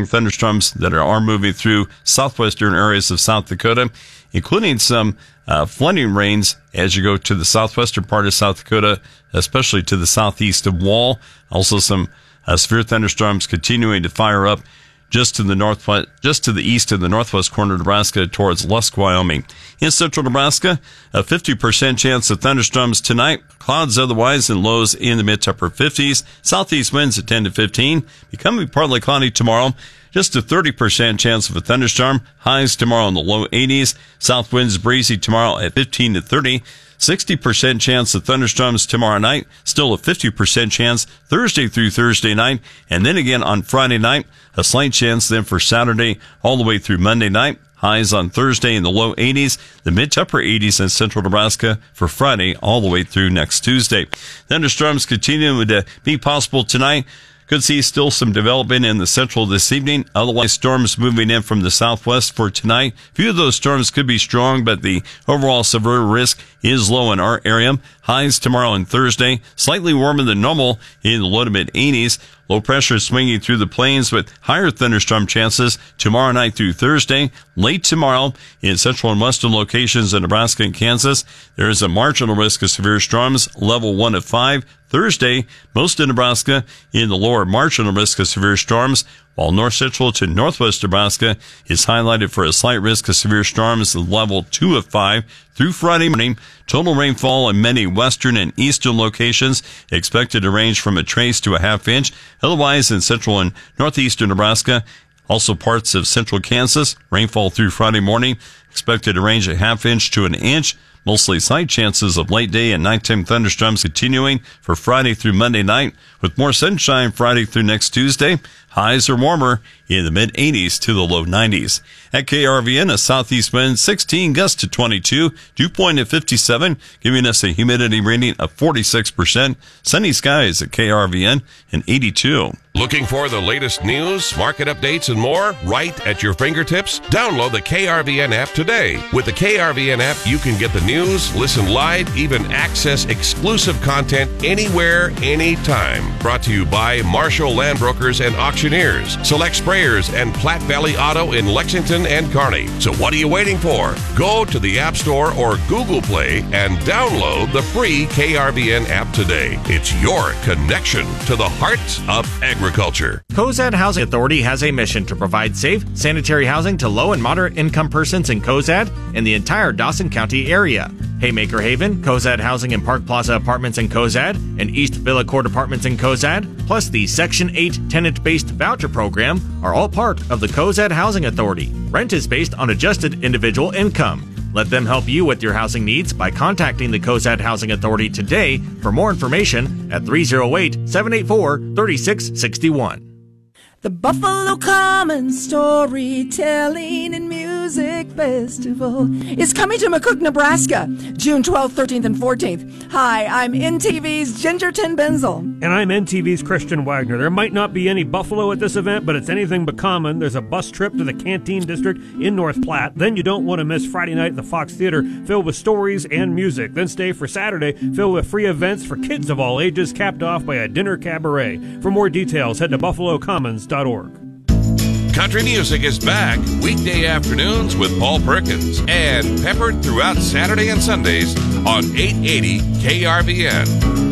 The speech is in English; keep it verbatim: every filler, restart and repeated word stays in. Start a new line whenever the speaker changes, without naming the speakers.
strong thunderstorms that are, are moving through southwestern areas of South Dakota, including some uh, flooding rains as you go to the southwestern part of South Dakota, especially to the southeast of Wall. Also some uh, severe thunderstorms continuing to fire up just to the northwest, just to the east of the northwest corner of Nebraska towards Lusk, Wyoming. In central Nebraska, a fifty percent chance of thunderstorms tonight. Clouds otherwise and lows in the mid to upper fifties. Southeast winds at ten to fifteen. Becoming partly cloudy tomorrow. Just a thirty percent chance of a thunderstorm. Highs tomorrow in the low eighties. South winds breezy tomorrow at fifteen to thirty. sixty percent chance of thunderstorms tomorrow night. Still a fifty percent chance Thursday through Thursday night. And then again on Friday night, a slight chance then for Saturday all the way through Monday night. Highs on Thursday in the low eighties, the mid to upper eighties in central Nebraska for Friday all the way through next Tuesday. Thunderstorms continue to be possible tonight. Could see still some development in the central this evening. Otherwise, storms moving in from the southwest for tonight. A few of those storms could be strong, but the overall severe risk is low in our area. Highs tomorrow and Thursday, slightly warmer than normal in the low to mid eighties. Low pressure swinging through the plains with higher thunderstorm chances tomorrow night through Thursday. Late tomorrow in central and western locations in Nebraska and Kansas, there is a marginal risk of severe storms, level one of five. Thursday, most of Nebraska in the lower marginal risk of severe storms, while north central to northwest Nebraska is highlighted for a slight risk of severe storms, level two of five. Through Friday morning, total rainfall in many western and eastern locations expected to range from a trace to a half inch. Otherwise, in central and northeastern Nebraska, also parts of central Kansas, rainfall through Friday morning expected to range a half inch to an inch. Mostly slight chances of late day and nighttime thunderstorms continuing for Friday through Monday night, with more sunshine Friday through next Tuesday. Highs are warmer in the mid eighties to the low nineties. At K R V N, a southeast wind sixteen, gust to twenty-two, dew point at fifty-seven, giving us a humidity rating of forty-six percent. Sunny skies at K R V N and eighty-two.
Looking for the latest news, market updates, and more right at your fingertips? Download the K R V N app today. With the K R V N app, you can get the news, listen live, even access exclusive content anywhere, anytime. Brought to you by Marshall Land Brokers and Auctioneers, Select Sprayers, and Platte Valley Auto in Lexington and Kearney. So what are you waiting for? Go to the App Store or Google Play and download the free K R V N app today. It's your connection to the heart of agriculture. Agriculture.
Cozad Housing Authority has a mission to provide safe, sanitary housing to low and moderate income persons in Cozad and the entire Dawson County area. Haymaker Haven, Cozad Housing and Park Plaza Apartments in Cozad, and East Villa Court Apartments in Cozad, plus the Section eight tenant-based voucher program are all part of the Cozad Housing Authority. Rent is based on adjusted individual income. Let them help you with your housing needs by contacting the Cozad Housing Authority today for more information at three oh eight, seven eight four, three six six one.
The Buffalo Commons Storytelling and Music Festival is coming to McCook, Nebraska, June twelfth, thirteenth, and fourteenth. Hi, I'm N T V's Gingerton Benzel.
And I'm N T V's Christian Wagner. There might not be any buffalo at this event, but it's anything but common. There's a bus trip to the Canteen District in North Platte. Then you don't want to miss Friday night at the Fox Theater, filled with stories and music. Then stay for Saturday, filled with free events for kids of all ages, capped off by a dinner cabaret. For more details, head to buffalo commons dot org.
Country music is back weekday afternoons with Paul Perkins and peppered throughout Saturday and Sundays on eight eighty K R V N.